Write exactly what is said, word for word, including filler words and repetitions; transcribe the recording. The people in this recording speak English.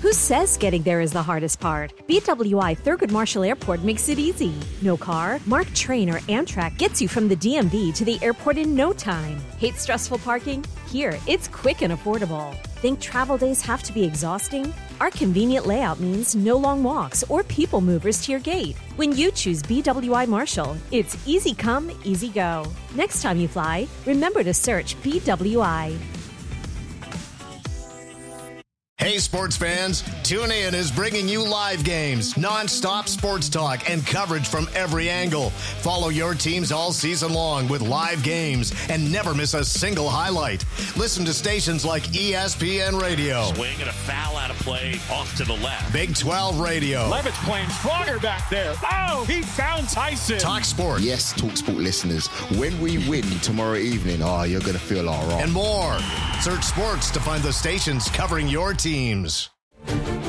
Who says getting there is the hardest part? B W I Thurgood Marshall Airport makes it easy. No car, Mark Train, or Amtrak gets you from the D M V to the airport in no time. Hate stressful parking? Here, it's quick and affordable. Think travel days have to be exhausting? Our convenient layout means no long walks or people movers to your gate. When you choose B W I Marshall, it's easy come, easy go. Next time you fly, remember to search B W I. Hey, sports fans, TuneIn is bringing you live games, non-stop sports talk, and coverage from every angle. Follow your teams all season long with live games and never miss a single highlight. Listen to stations like E S P N Radio. Swing and a foul out of play off to the left. Big twelve Radio. Levitt's playing stronger back there. Oh, he found Tyson. Talk Sport. Yes, Talk Sport listeners, when we win tomorrow evening, oh, you're going to feel all right. And more. Search sports to find the stations covering your teams.